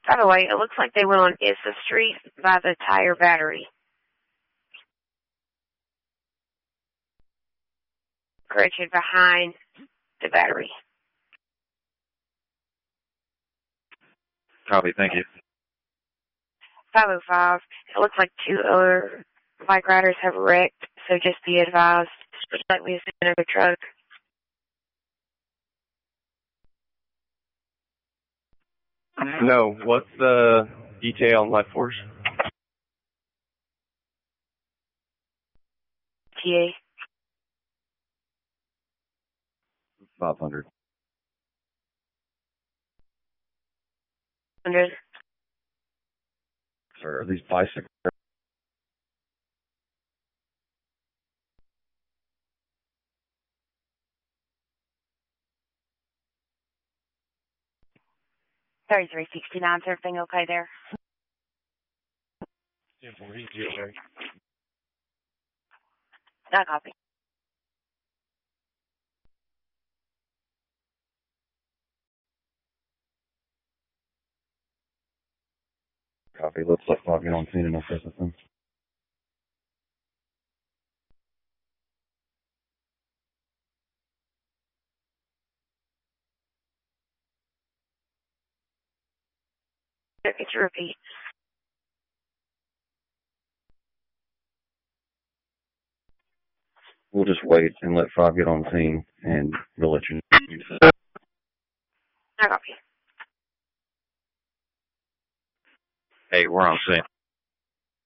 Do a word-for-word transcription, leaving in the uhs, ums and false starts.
By the way, it looks like they went on Issa Street by the tire battery. Correction, behind the battery. Copy, thank you. five oh five. It looks like two other bike riders have wrecked, so just be advised. Looks like we see another truck. No, what's the detail on left force? T A. five hundred. one hundred. Sir, are these bicycles? thirty-three sixty-nine, is everything okay there? Yeah, he's okay. No copy. Copy, let's let five get on scene and assess them. It's a repeat. We'll just wait and let five get on scene, and we'll let you know. No copy. Hey, we're on scene.